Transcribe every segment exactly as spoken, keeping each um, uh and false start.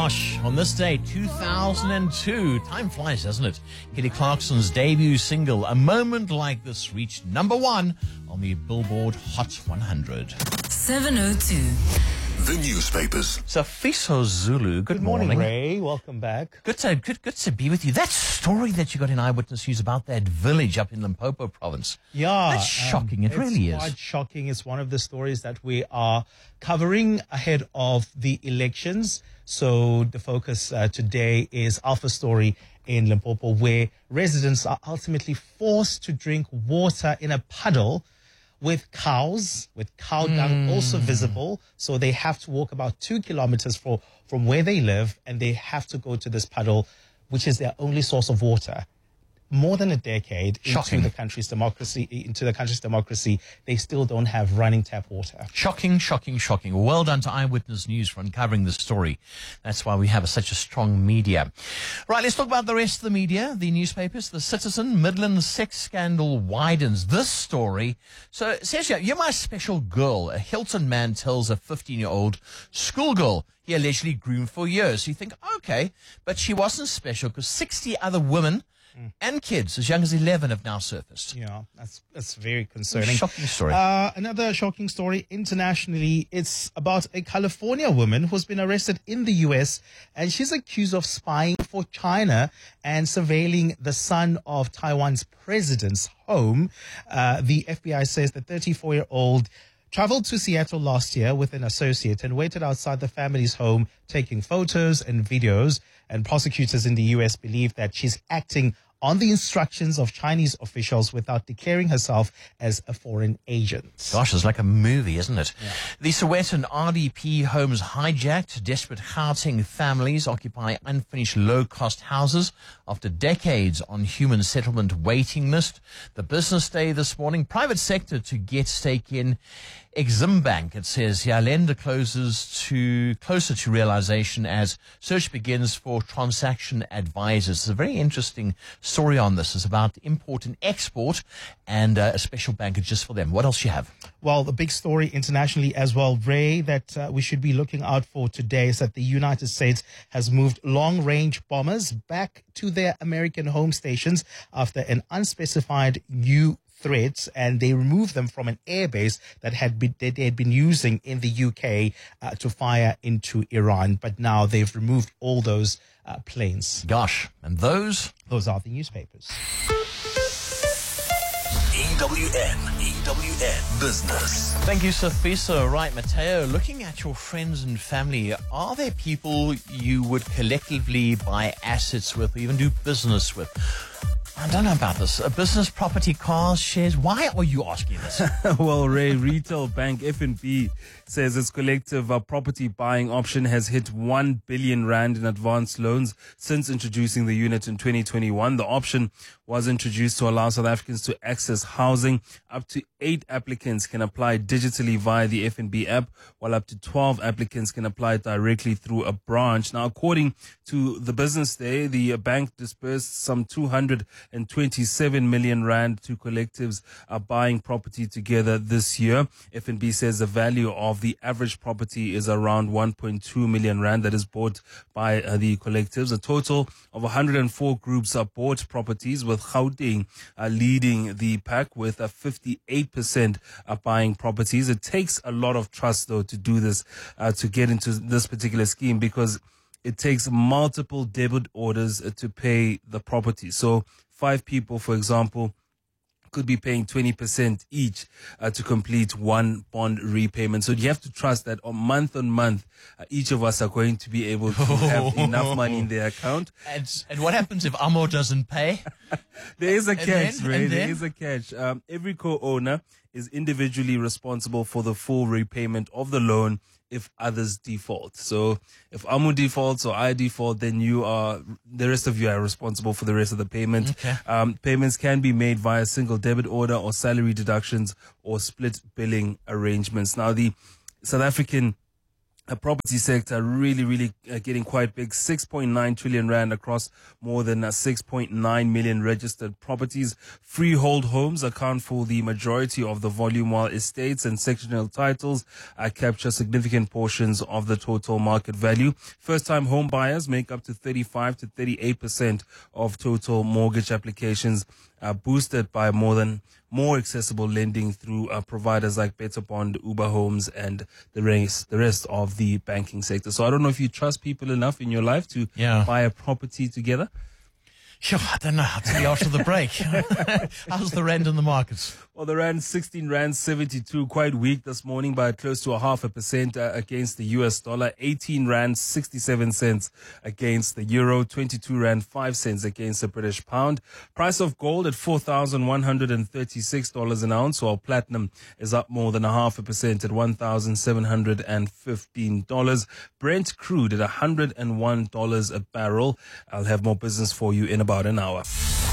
Gosh, on this day, two thousand two, time flies, doesn't it? Kelly Clarkson's debut single, A Moment Like This, reached number one on the Billboard Hot one hundred. seven oh two. The newspapers. Safiso Zulu, good, Good morning, Ray. Welcome back. Good to, good, good to be with you. That story that you got in Eyewitness News about that village up in Limpopo province. Yeah. That's shocking. It it's really is. quite shocking. It's one of the stories that we are covering ahead of the elections. So the focus uh, today is Alpha Story in Limpopo, where residents are ultimately forced to drink water in a puddle with cows, with cow dung also visible. So they have to walk about two kilometers for, from where they live, and they have to go to this puddle, which is their only source of water. More than a decade Shocking. into the country's democracy, into the country's democracy, they still don't have running tap water. Shocking, shocking, shocking. Well done to Eyewitness News for uncovering the story. That's why we have such a strong media. Right, let's talk about the rest of the media, the newspapers. The Citizen, Midland sex scandal widens. This story. So, Sergio, you're my special girl. A Hilton man tells a fifteen-year-old schoolgirl he allegedly groomed for years. So you think, okay, but she wasn't special because sixty other women and kids as young as eleven have now surfaced. Yeah, that's that's very concerning. Shocking story. Uh, another shocking story internationally. It's about a California woman who's been arrested in the U S, and she's accused of spying for China and surveilling the son of Taiwan's president's home. Uh, the F B I says the thirty-four-year-old traveled to Seattle last year with an associate and waited outside the family's home taking photos and videos. And prosecutors in the U S believe that she's acting on the instructions of Chinese officials without declaring herself as a foreign agent. Gosh, it's like a movie, isn't it? Yeah. The Sowetan R D P homes hijacked. Desperate Gauteng families occupy unfinished low-cost houses after decades on human settlement waiting list. The Business Day this morning, private sector to get stake in Exim Bank. It says yeah, lender closes to closer to realization as search begins for transaction advisors. It's a very interesting story on this. It's about import and export and uh, a special bank just for them. What else you have? Well, the big story internationally as well, Ray, that uh, we should be looking out for today is that the United States has moved long-range bombers back to their American home stations after an unspecified new threats, and they removed them from an airbase that had been that they had been using in the U K uh, to fire into Iran. But now they've removed all those uh, planes. Gosh, and those? Those are the newspapers. E W N, E W N Business. Thank you, Safiso. Right, Mateo, looking at your friends and family, are there people you would collectively buy assets with or even do business with? I don't know about this. A business, property, cars, shares. Why are you asking this? Well, Ray, retail bank F N B says its collective uh, property buying option has hit one billion rand in advance loans since introducing the unit in twenty twenty-one. The option was introduced to allow South Africans to access housing. Up to eight applicants can apply digitally via the F N B app, while up to twelve applicants can apply directly through a branch. Now, according to the Business Day, the bank dispersed some two hundred twenty-seven million rand to collectives uh, buying property together this year. F N B says the value of the average property is around one point two million rand that is bought by uh, the collectives. A total of one hundred four groups are bought properties, with Gauteng uh, leading the pack with a fifty-eight percent uh, buying properties. It takes a lot of trust, though, to do this, uh, to get into this particular scheme, because it takes multiple debit orders uh, to pay the property. So five people, for example, could be paying twenty percent each uh, to complete one bond repayment. So you have to trust that on month on month, uh, each of us are going to be able to have enough money in their account. And, and what happens if Amo doesn't pay? There is a And catch, then- Ray. and There then? is a catch. Um, every co-owner is individually responsible for the full repayment of the loan if others default. So if Amu defaults or I default, then you are, the rest of you are responsible for the rest of the payment. Okay. Um, payments can be made via single debit order or salary deductions or split billing arrangements. Now, the South African The property sector really, really uh, getting quite big. six point nine trillion rand across more than uh, six point nine million registered properties. Freehold homes account for the majority of the volume, while estates and sectional titles uh, capture significant portions of the total market value. First-time home buyers make up to thirty-five to thirty-eight percent of total mortgage applications, uh, boosted by more than more accessible lending through uh, providers like Better Bond, Uber Homes, and the rest, the rest of the banking sector. So I don't know if you trust people enough in your life to Yeah. buy a property together. Sure, I don't know. I'll tell you after the break. How's the rand in the markets? Well, the rand sixteen rand seventy-two, quite weak this morning by close to a half a percent uh, against the U S dollar. eighteen rand sixty-seven cents against the euro. twenty-two rand five cents against the British pound. Price of gold at four thousand one hundred thirty-six dollars an ounce, while platinum is up more than a half a percent at one thousand seven hundred fifteen dollars. Brent crude at one hundred one dollars a barrel. I'll have more business for you in about an hour.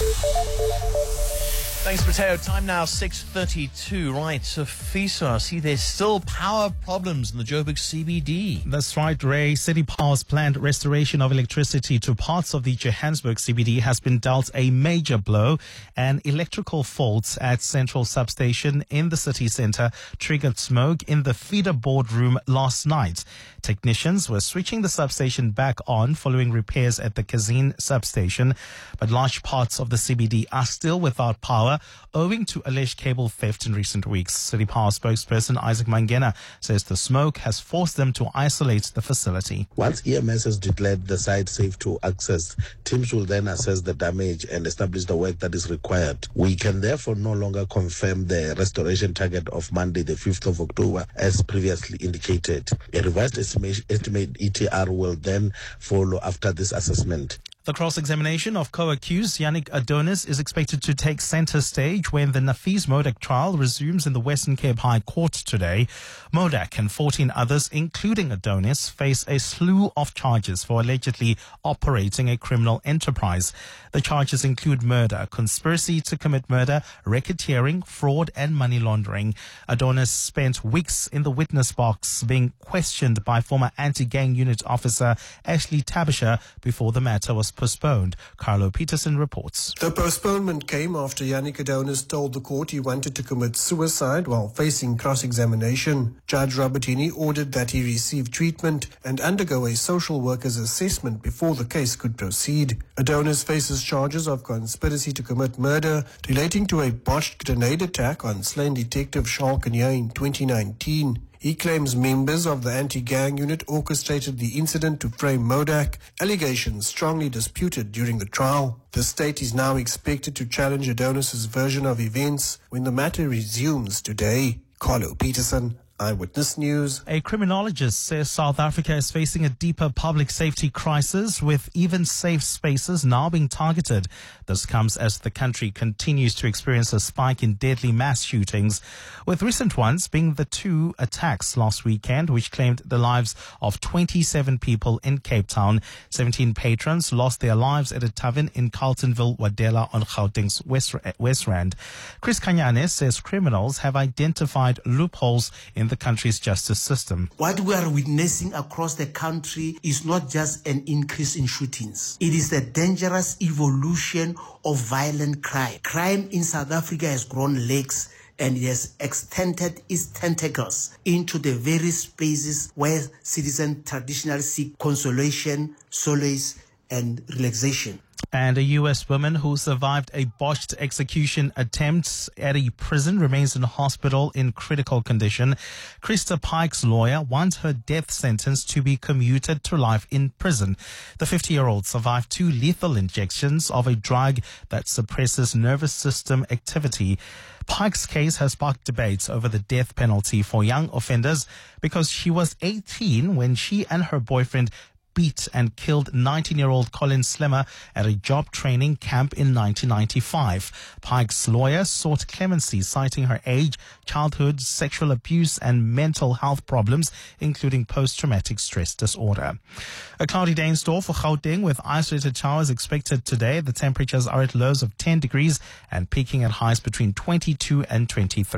Thanks, Mateo. Time now, six thirty-two. Right, so FISA, I see there's still power problems in the Joburg C B D. That's right, Ray. City Power's planned restoration of electricity to parts of the Johannesburg C B D has been dealt a major blow. An electrical fault at Central Substation in the city centre triggered smoke in the feeder board room last night. Technicians were switching the substation back on following repairs at the Kazin substation, but large parts of the C B D are still without power owing to alleged cable theft in recent weeks. City Power spokesperson Isaac Mangena says the smoke has forced them to isolate the facility. Once E M S has declared the site safe to access, teams will then assess the damage and establish the work that is required. We can therefore no longer confirm the restoration target of Monday, the fifth of October, as previously indicated. A revised estimate, estimate E T R will then follow after this assessment. The cross-examination of co-accused Yannick Adonis is expected to take center stage when the Nafees Modak trial resumes in the Western Cape High Court today. Modak and fourteen others, including Adonis, face a slew of charges for allegedly operating a criminal enterprise. The charges include murder, conspiracy to commit murder, racketeering, fraud, and money laundering. Adonis spent weeks in the witness box being questioned by former anti-gang unit officer Ashley Tabisha before the matter was postponed. Carlo Peterson reports. The postponement came after Yannick Adonis told the court he wanted to commit suicide while facing cross-examination. Judge Robertini ordered that he receive treatment and undergo a social worker's assessment before the case could proceed. Adonis faces charges of conspiracy to commit murder relating to a botched grenade attack on slain Detective Charles Kenya in twenty nineteen. He claims members of the anti-gang unit orchestrated the incident to frame Modak, allegations strongly disputed during the trial. The state is now expected to challenge Adonis's version of events when the matter resumes today. Carlo Peterson, Eyewitness News. A criminologist says South Africa is facing a deeper public safety crisis, with even safe spaces now being targeted. This comes as the country continues to experience a spike in deadly mass shootings, with recent ones being the two attacks last weekend, which claimed the lives of twenty-seven people in Cape Town. seventeen patrons lost their lives at a tavern in Carltonville, Wadela on Gauteng's West, West Rand. Chris Kanyane says criminals have identified loopholes in the country's justice system. What we are witnessing across the country is not just an increase in shootings. It is the dangerous evolution of violent crime. Crime in South Africa has grown legs and it has extended its tentacles into the very spaces where citizens traditionally seek consolation, solace, and relaxation. And a U S woman who survived a botched execution attempt at a prison remains in hospital in critical condition. Krista Pike's lawyer wants her death sentence to be commuted to life in prison. The fifty-year-old survived two lethal injections of a drug that suppresses nervous system activity. Pike's case has sparked debates over the death penalty for young offenders because she was eighteen when she and her boyfriend beat and killed nineteen-year-old Colin Slimmer at a job training camp in nineteen ninety-five. Pike's lawyer sought clemency, citing her age, childhood, sexual abuse, and mental health problems, including post-traumatic stress disorder. A cloudy day in store for Gauteng, with isolated showers expected today. The temperatures are at lows of ten degrees and peaking at highs between twenty-two and twenty-three.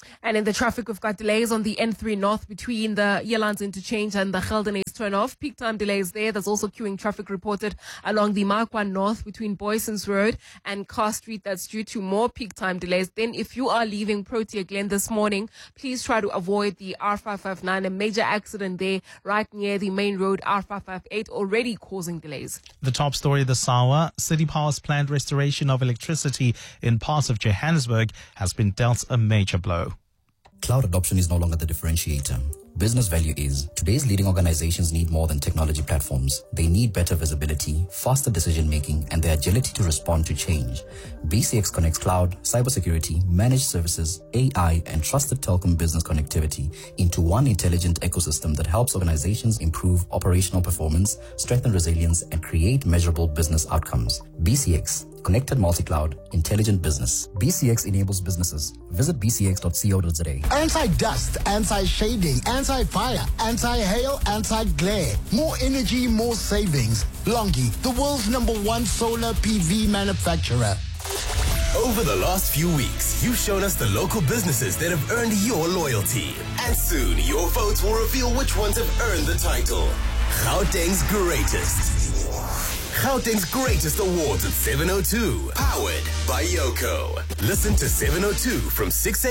And in the traffic, we've got delays on the N three North between the Yelands interchange and the Geldenhuys turnoff. Peak time delays there. There's also queuing traffic reported along the Markwan North between Boysons Road and Carr Street. That's due to more peak time delays. Then if you are leaving Protea Glen this morning, please try to avoid the R five five nine. A major accident there right near the main road, R five five eight, already causing delays. The top story this hour, City Power's planned restoration of electricity in parts of Johannesburg has been dealt a major blow. Cloud adoption is no longer the differentiator. Business value is. Today's leading organizations need more than technology platforms. They need better visibility, faster decision-making, and the agility to respond to change. B C X connects cloud, cybersecurity, managed services, A I, and trusted telecom business connectivity into one intelligent ecosystem that helps organizations improve operational performance, strengthen resilience, and create measurable business outcomes. B C X. Connected multi-cloud, intelligent business. B C X enables businesses. Visit b c x dot co dot z a. Anti-dust, anti-shading, anti-fire, anti-hail, anti-glare. More energy, more savings. Longi, the world's number one solar P V manufacturer. Over the last few weeks, you've shown us the local businesses that have earned your loyalty. And soon, your votes will reveal which ones have earned the title. Gauteng's Greatest. Gauteng's Greatest Awards at seven oh two. Powered by Yoko. Listen to seven oh two from six a.m.